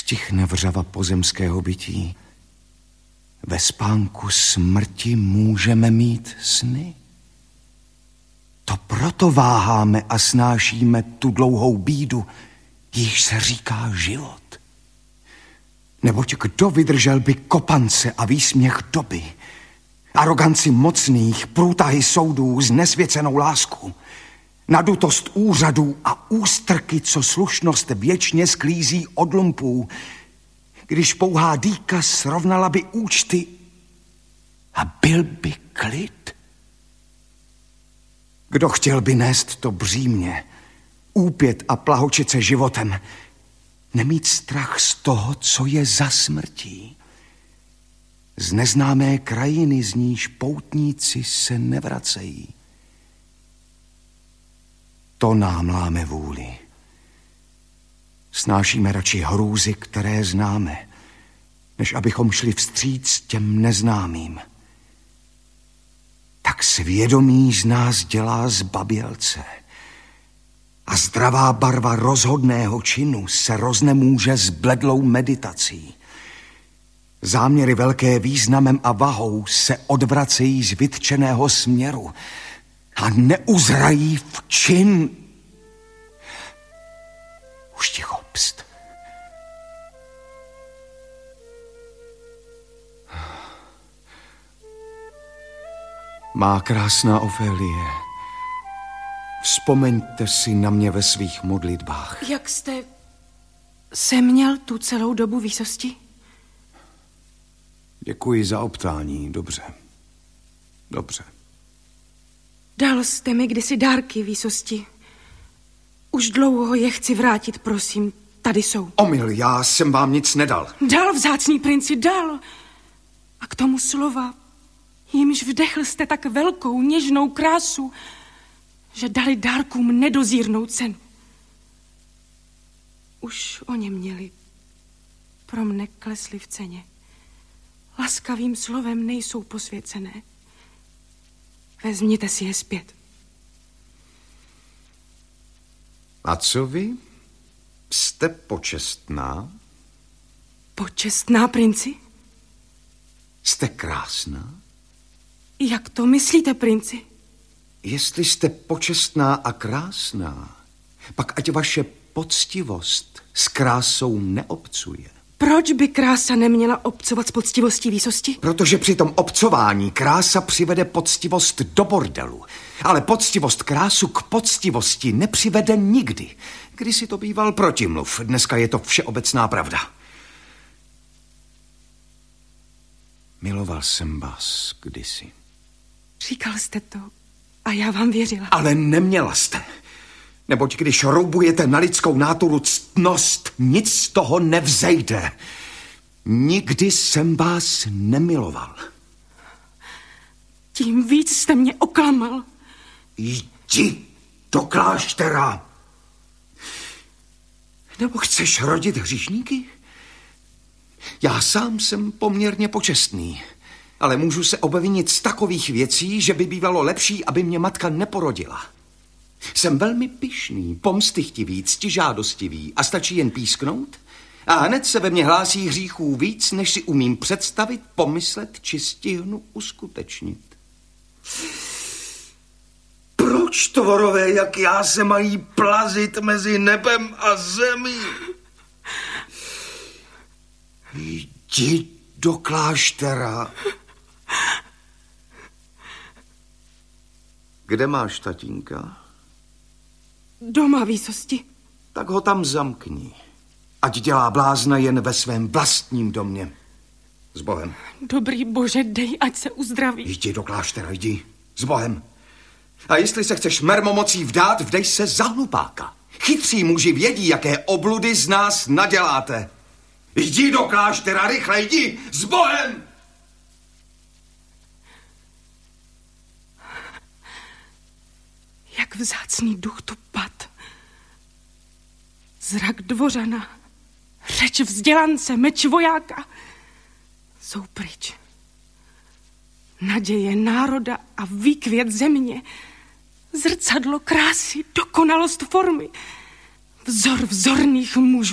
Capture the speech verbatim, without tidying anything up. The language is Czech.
Stichne vřava pozemského bytí. Ve spánku smrti můžeme mít sny. To proto váháme a snášíme tu dlouhou bídu, jíž se říká život. Neboť kdo vydržel by kopance a výsměch doby, aroganci mocných, průtahy soudů s nesvěcenou lásku, nadutost úřadů a ústrky, co slušnost věčně sklízí od lumpů, když pouhá dýka srovnala by účty a byl by klid. Kdo chtěl by nést to břímě, úpět a plahočit se životem, nemít strach z toho, co je za smrtí. Z neznámé krajiny, z níž poutníci se nevracejí. To nám láme vůli. Snášíme radši hrůzy, které známe, než abychom šli vstříc těm neznámým. Tak svědomí z nás dělá zbabělce a zdravá barva rozhodného činu se roznemůže s bledlou meditací. Záměry velké významem a vahou se odvracejí z vytčeného směru a neuzrají v čin. Už ticho, pst. Má krásná Ofélie, vzpomeňte si na mě ve svých modlitbách. Jak jste se měl tu celou dobu výsosti? Děkuji za optání, dobře. Dobře. Dal jste mi kdysi dárky výsosti. Už dlouho je chci vrátit, prosím. Tady jsou. Omyl, já jsem vám nic nedal. Dal, vzácný princi, dal. A k tomu slova, jimž vdechl jste tak velkou, něžnou krásu, že dali dárkům nedozírnou cenu. Už o ně měli, pro mne klesli v ceně. Laskavým slovem nejsou posvěcené. Vezměte si je zpět. A co vy? Jste počestná? Počestná, princi? Jste krásná? Jak to myslíte, princi? Jestli jste počestná a krásná, pak ať vaše poctivost s krásou neobcuje. Proč by krása neměla obcovat s poctivostí výsosti? Protože při tom obcování krása přivede poctivost do bordelu. Ale poctivost krásu k poctivosti nepřivede nikdy. Kdysi to býval protimluv, dneska je to všeobecná pravda. Miloval jsem vás kdysi. Říkal jste to a já vám věřila. Ale neměla jste. Neboť když roubujete na lidskou náturu ctnost, nic z toho nevzejde. Nikdy jsem vás nemiloval. Tím víc jste mě oklamal. Jdi do kláštera. Nebo chceš rodit hříšníky? Já sám jsem poměrně počestný, ale můžu se obvinit z takových věcí, že by bývalo lepší, aby mě matka neporodila. Jsem velmi pyšný, pomstychtivý, ctižádostivý a stačí jen písknout a hned se ve mně hlásí hříchů víc, než si umím představit, pomyslet či stihnu uskutečnit. Proč tvorové, jak já, se mají plazit mezi nebem a zemí? Jdi do kláštera. Kde máš tatínka? Doma, výsosti. Tak ho tam zamkni. Ať dělá blázna jen ve svém vlastním domě. S Bohem. Dobrý Bože, dej, ať se uzdraví. Jdi do kláštera, jdi. S Bohem. A jestli se chceš mermomocí vdát, vdej se za hlupáka. Chytří muži vědí, jaké obludy z nás naděláte. Jdi do kláštera, rychle, jdi. S Bohem. Jak vzácný duch tu pad. Zrak dvořana, řeč vzdělance, meč vojáka jsou pryč. Naděje národa a výkvět země, zrcadlo krásy, dokonalost formy, vzor vzorných mužů.